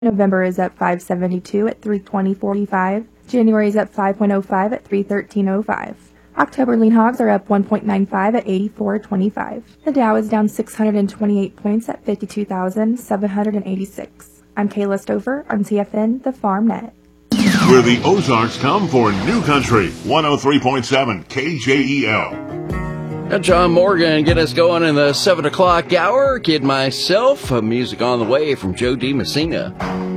November is up 572 at 320.45. January is up 5.05 at 313.05. October lean hogs are up 1.95 at 84.25. The Dow is down 628 points at 52,786. I'm Kayla Stover on TFN, the Farm Net. Where the Ozarks come for New Country, 103.7 KJEL. Got John Morgan get us going in the 7 o'clock hour. Kid myself, music on the way from Joe D. Messina.